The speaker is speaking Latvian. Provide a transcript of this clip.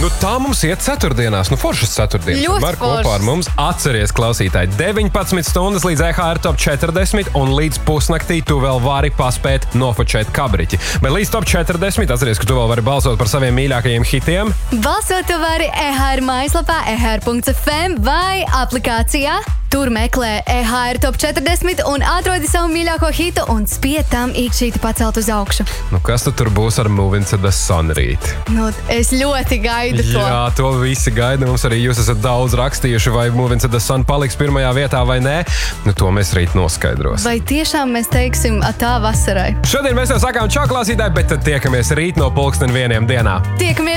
tā mums iet ceturtdienās. Foršas ceturtdienas. Ļoti Var kopā foršas. ar mums. Atceries, klausītāji, 19 stundas līdz EHR Top 40 un līdz pusnaktī tu vēl vari paspēt nofočēt kabriķi. Bet līdz Top 40 atceries, ka tu vēl vari balsot par saviem mīļākajiem hitiem. Balsot tu vari EHR mājaslapā ehr.fm vai aplikācijā. Tur meklē EHR Top 40 un atrodi savu mīļāko hitu un spied tam īkšķīti pacelt uz augšu. Kas tu tur būs ar Moving to the Sun rīt? Es ļoti gaidu to. Jā, to visi gaida. Mums arī jūs esat daudz rakstījuši, vai Moving to the Sun paliks pirmajā vietā vai nē. To mēs rīt noskaidrosim. Vai tiešām mēs teiksim atā vasarai? Šodien mēs jau sakām čau, klausītāji, bet tad tiekamies rīt no 1:00 dienā. Tiekamies